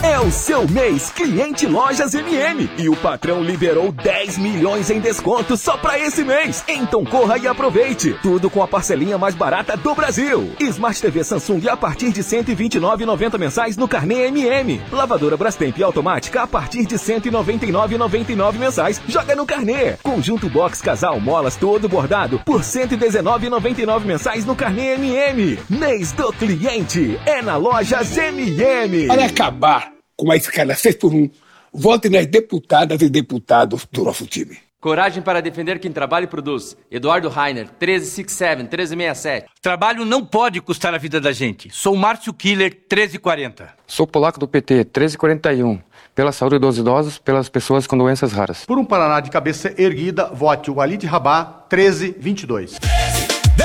É o seu mês Cliente Lojas MM e o patrão liberou 10 milhões em desconto só pra esse mês. Então corra e aproveite. Tudo com a parcelinha mais barata do Brasil. Smart TV Samsung a partir de R$ 129,90 mensais no Carnê MM. Lavadora Brastemp automática a partir de R$ 199,99 mensais. Joga no Carnê. Conjunto Box Casal Molas todo bordado por R$ 119,99 mensais no Carnê MM. Mês do cliente é na Lojas MM. Para acabar com a escala 6x1, vote nas deputadas e deputados do nosso time. Coragem para defender quem trabalha e produz. Eduardo Rainer, 1367, 1367. Trabalho não pode custar a vida da gente. Sou Márcio Killer, 1340. Sou polaco do PT, 1341. Pela saúde dos idosos, pelas pessoas com doenças raras. Por um Paraná de cabeça erguida, vote o Walid Rabah, 1322.